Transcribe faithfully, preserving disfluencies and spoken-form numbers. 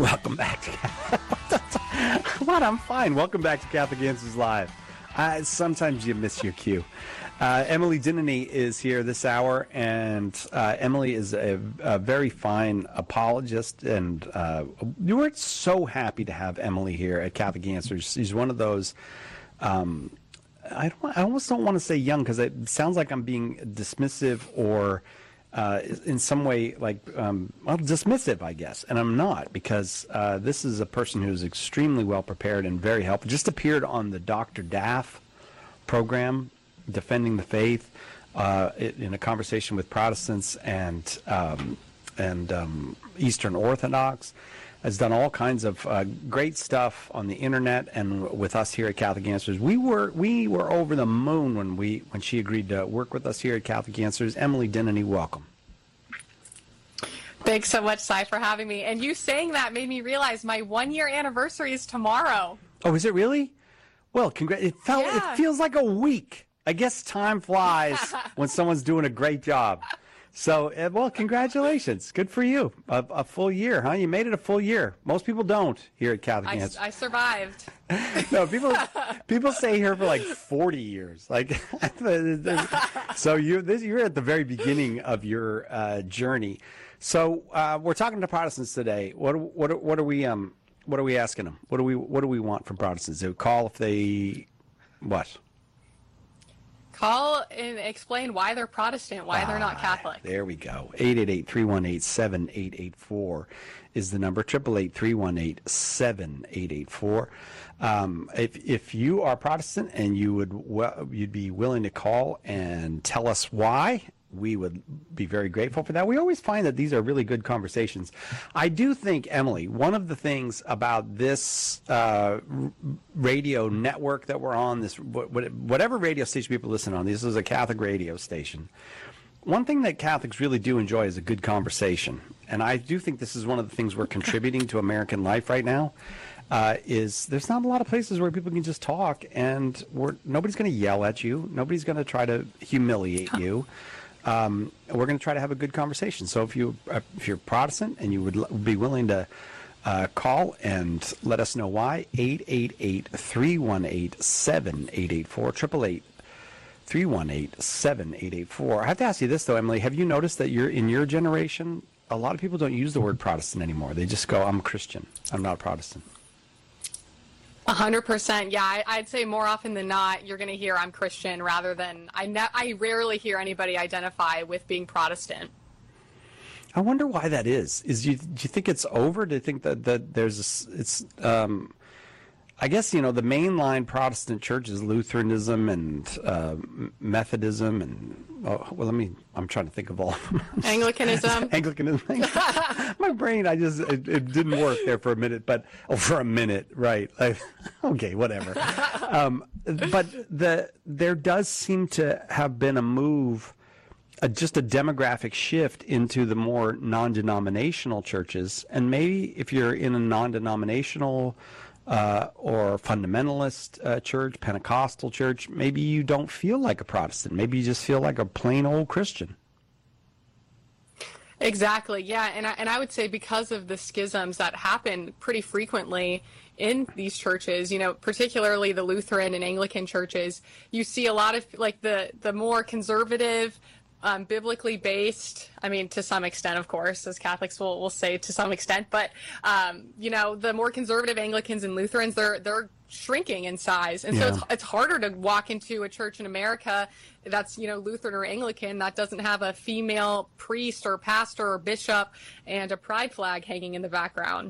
Welcome back to What? I'm fine. Welcome back to Catholic Answers Live. Uh, sometimes you miss your cue. Uh, Emily Dinany is here this hour, and uh, Emily is a, a very fine apologist, and uh, we were so happy to have Emily here at Catholic Answers. She's one of those, um, I, don't, I almost don't want to say young, because it sounds like I'm being dismissive or uh, in some way like, um, well, dismissive, I guess, and I'm not, because uh, this is a person who's extremely well prepared and very helpful. Just appeared on the Doctor Daff program, Defending the Faith, uh, in a conversation with Protestants and um, and um, Eastern Orthodox. Has done all kinds of uh, great stuff on the internet and with us here at Catholic Answers. We were we were over the moon when we when she agreed to work with us here at Catholic Answers. Emily Dinany, welcome. Thanks so much, Cy, for having me. And you saying that made me realize my one-year anniversary is tomorrow. Oh, is it really? Well, congrats. It felt Yeah. it feels like a week. I guess time flies when someone's doing a great job. So, uh, well, congratulations. Good for you. A, a full year, huh? You made it a full year. Most people don't here at Catholic I, Answers. I survived. No, people people stay here for like forty years. Like, so you this you're at the very beginning of your uh, journey. So uh, we're talking to Protestants today. What what what are we um what are we asking them? What do we what do we want from Protestants? They call if they what? Call and explain why they're Protestant, why they're not Ah, Catholic. There we go. eight eight eight, three one eight, seven eight eight four is the number. eight eight eight, three one eight, seven eight eight four. Um, if if you are Protestant and you would well, you'd be willing to call and tell us why, we would be very grateful for that. We always find that these are really good conversations. I do think, Emily, one of the things about this uh, r- radio network that we're on, this wh- wh- whatever radio station people listen on, this is a Catholic radio station. One thing that Catholics really do enjoy is a good conversation. And I do think this is one of the things we're contributing to American life right now, uh, is there's not a lot of places where people can just talk, and we're, nobody's going to yell at you. Nobody's going to try to humiliate you. Um, we're going to try to have a good conversation. So if you uh, if you're Protestant and you would l- be willing to uh, call and let us know why, eight eight eight, three one eight, seven eight eight four, eight eight eight, three one eight, seven eight eight four. I have to ask you this, though, Emily. Have you noticed that you're in your generation, a lot of people don't use the word Protestant anymore. They just go, I'm a Christian. I'm not a Protestant. A hundred percent. Yeah, I, I'd say more often than not, you're going to hear I'm Christian rather than I. Ne- I rarely hear anybody identify with being Protestant. I wonder why that is. Is you do you think it's over? Do you think that, that there's a s it's um, I guess, you know, the mainline Protestant churches, Lutheranism and uh, Methodism and oh, well, let me. I'm trying to think of all of them. Anglicanism. Anglicanism. My brain, I just it, it didn't work there for a minute, but oh, for a minute, right? Like, okay, whatever. Um, but the there does seem to have been a move. A, just a demographic shift into the more non-denominational churches. And maybe if you're in a non-denominational uh, or fundamentalist uh, church, Pentecostal church, maybe you don't feel like a Protestant. Maybe you just feel like a plain old Christian. Exactly, yeah, and I, and I would say because of the schisms that happen pretty frequently in these churches, you know, particularly the Lutheran and Anglican churches, you see a lot of, like, the, the more conservative, Um, biblically based, I mean, to some extent, of course, as Catholics will, will say to some extent, but, um, you know, the more conservative Anglicans and Lutherans, they're, they're shrinking in size. And Yeah. so it's, it's harder to walk into a church in America that's, you know, Lutheran or Anglican that doesn't have a female priest or pastor or bishop and a pride flag hanging in the background.